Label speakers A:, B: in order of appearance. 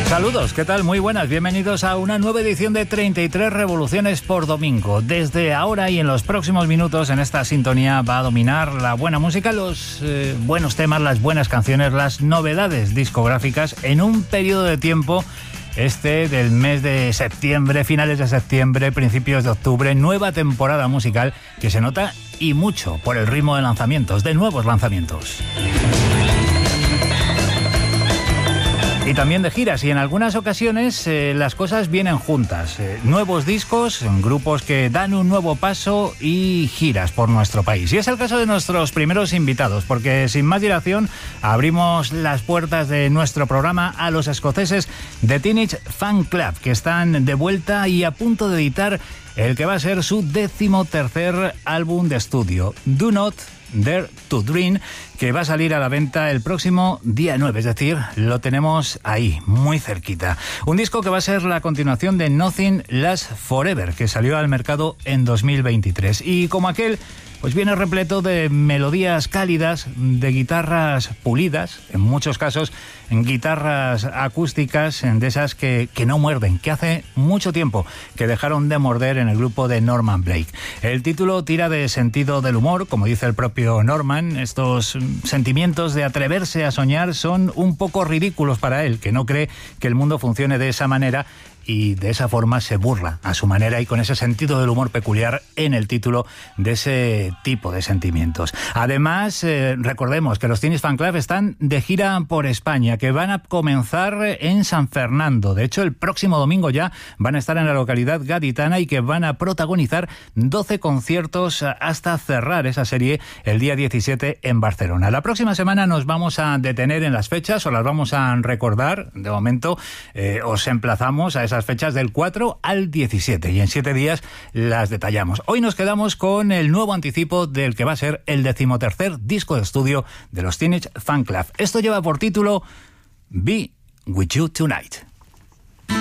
A: Saludos, ¿qué tal? Muy buenas, bienvenidos a una nueva edición de 33 Revoluciones por Domingo. Desde ahora y en los próximos minutos en esta sintonía va a dominar la buena música, los buenos temas, las buenas canciones, las novedades discográficas en un periodo de tiempo del mes de septiembre, finales de septiembre, principios de octubre, nueva temporada musical que se nota y mucho por el ritmo de lanzamientos, de nuevos lanzamientos. Y también de giras, y en algunas ocasiones las cosas vienen juntas. Nuevos discos, grupos que dan un nuevo paso y giras por nuestro país. Y es el caso de nuestros primeros invitados, porque sin más dilación abrimos las puertas de nuestro programa a los escoceses de Teenage Fanclub, que están de vuelta y a punto de editar el que va a ser su 13º álbum de estudio, Do Not Dare to Dream, que va a salir a la venta el próximo día 9, es decir, lo tenemos ahí, muy cerquita. Un disco que va a ser la continuación de Nothing Lasts Forever, que salió al mercado en 2023. Y como aquel, pues viene repleto de melodías cálidas, de guitarras pulidas, en muchos casos en guitarras acústicas, de esas que no muerden, que hace mucho tiempo que dejaron de morder en el grupo de Norman Blake. El título tira de sentido del humor, como dice el propio Norman. Estos sentimientos de atreverse a soñar son un poco ridículos para él, que no cree que el mundo funcione de esa manera, y de esa forma se burla a su manera y con ese sentido del humor peculiar en el título de ese tipo de sentimientos. Además, recordemos que los Teenage Fanclub están de gira por España, que van a comenzar en San Fernando. De hecho, el próximo domingo ya van a estar en la localidad gaditana y que van a protagonizar 12 conciertos hasta cerrar esa serie el día 17 en Barcelona. La próxima semana nos vamos a detener en las fechas, o las vamos a recordar. De momento, os emplazamos a esas fechas del 4 al 17 y en 7 días las detallamos. Hoy nos quedamos con el nuevo anticipo del que va a ser el 13º disco de estudio de los Teenage Fanclub. Esto lleva por título Be With You Tonight.